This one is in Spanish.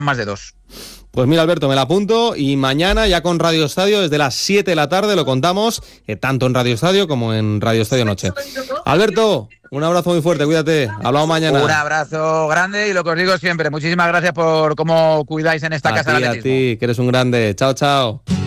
más de 2. Pues mira, Alberto, me la apunto y mañana ya con Radio Estadio desde las 7 de la tarde lo contamos, tanto en Radio Estadio como en Radio Estadio Noche. Alberto, un abrazo muy fuerte, cuídate, hablamos mañana. Un abrazo grande y lo que os digo siempre, muchísimas gracias por cómo cuidáis en esta casa del atletismo. A ti, que eres un grande, chao, chao.